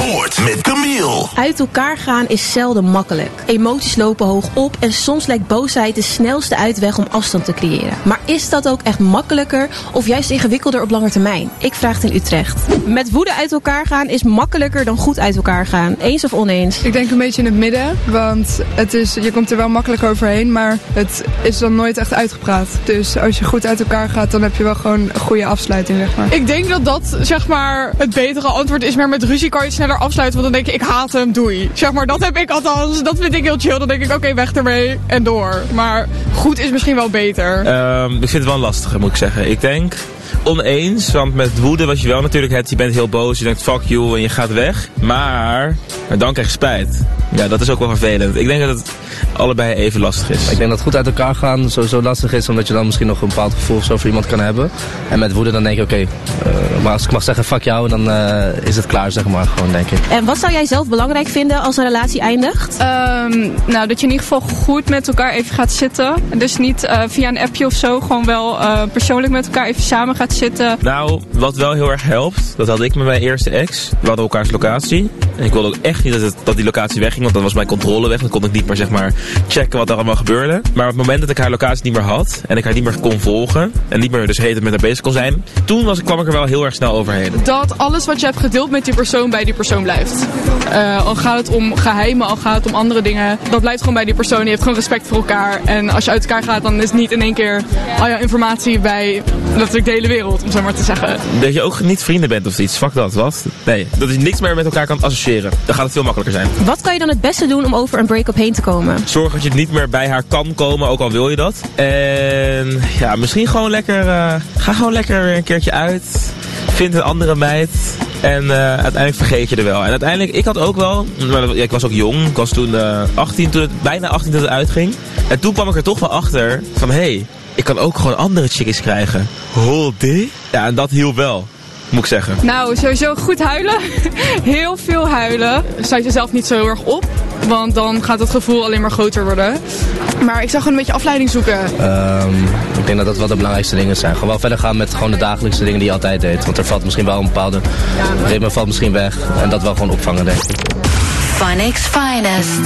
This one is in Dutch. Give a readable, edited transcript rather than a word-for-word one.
Sport met Camille. Uit elkaar gaan is zelden makkelijk. Emoties lopen hoog op en soms lijkt boosheid de snelste uitweg om afstand te creëren. Maar is dat ook echt makkelijker of juist ingewikkelder op lange termijn? Ik vraag het in Utrecht. Met woede uit elkaar gaan is makkelijker dan goed uit elkaar gaan. Eens of oneens? Ik denk een beetje in het midden, want je komt er wel makkelijk overheen, maar het is dan nooit echt uitgepraat. Dus als je goed uit elkaar gaat, dan heb je wel gewoon een goede afsluiting, zeg maar. Ik denk dat zeg maar het betere antwoord is, maar met ruzie kan je het sneller afsluiten, want dan denk je, ik haat hem, doei. Zeg maar, dat heb ik althans, dat vind ik heel chill. Dan denk ik, oké, weg ermee en door. Maar goed is misschien wel beter. Ik vind het wel lastig, moet ik zeggen. Ik denk oneens, want met woede wat je wel natuurlijk hebt, je bent heel boos, je denkt fuck you en je gaat weg. Maar dan krijg je spijt. Ja, dat is ook wel vervelend. Ik denk dat het allebei even lastig is. Ik denk dat goed uit elkaar gaan sowieso lastig is, omdat je dan misschien nog een bepaald gevoel of zo voor iemand kan hebben. En met woede dan denk je, oké, maar als ik mag zeggen fuck jou, dan is het klaar, zeg maar, gewoon, denk ik. En wat zou jij zelf belangrijk vinden als een relatie eindigt? Nou, dat je in ieder geval goed met elkaar even gaat zitten. Dus niet via een appje of zo, gewoon wel persoonlijk met elkaar even samen gaat zitten. Nou, wat wel heel erg helpt, dat had ik met mijn eerste ex. We hadden elkaars locatie. En ik wilde ook echt niet dat die locatie wegging, want dan was mijn controle weg. Dan kon ik niet meer, zeg maar, checken wat er allemaal gebeurde. Maar op het moment dat ik haar locatie niet meer had en ik haar niet meer kon volgen en niet meer dus met haar bezig kon zijn, toen kwam ik er wel heel erg snel overheen. Dat alles wat je hebt gedeeld met die persoon bij die persoon blijft. Al gaat het om geheimen, al gaat het om andere dingen. Dat blijft gewoon bij die persoon. Je hebt gewoon respect voor elkaar. En als je uit elkaar gaat, dan is het niet in één keer al jouw informatie bij natuurlijk de hele wereld, om zo maar te zeggen. Dat je ook niet vrienden bent of iets. Fuck dat, wat? Nee, dat je niks meer met elkaar kan associëren. Dan gaat het veel makkelijker zijn. Wat kan je dan het beste doen om over een break-up heen te komen? Zorg dat je niet meer bij haar kan komen, ook al wil je dat. En ja, misschien gewoon lekker, ga gewoon lekker weer een keertje uit. Vind een andere meid. En uiteindelijk vergeet je er wel. En uiteindelijk, ik had ook wel, maar ik was ook jong. Ik was toen 18, bijna 18 toen het uitging. En toen kwam ik er toch wel achter van, hey, ik kan ook gewoon andere chickies krijgen. Holy? Ja, en dat hielp wel, moet ik zeggen. Nou, sowieso goed huilen. Heel veel huilen. Sluit jezelf niet zo heel erg op, want dan gaat het gevoel alleen maar groter worden. Maar ik zou gewoon een beetje afleiding zoeken. Ik denk dat dat wel de belangrijkste dingen zijn. Gewoon wel verder gaan met gewoon de dagelijkse dingen die je altijd deed. Want er valt misschien wel een bepaalde ritme valt misschien weg. En dat wel gewoon opvangen, denk ik. Phoenix Finest.